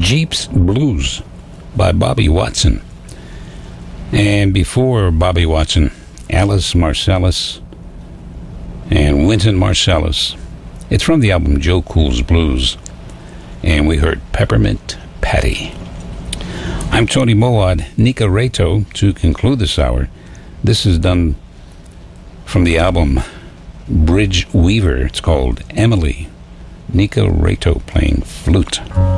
Jeep's Blues by Bobby Watson. And before Bobby Watson, Alice Marsalis and Wynton Marsalis. It's from the album Joe Cool's Blues. And we heard Peppermint Patty. I'm Tony Moad, Nika Reto, to conclude this hour. This is done from the album Bridge Weaver. It's called Emily. Nika Reto playing flute.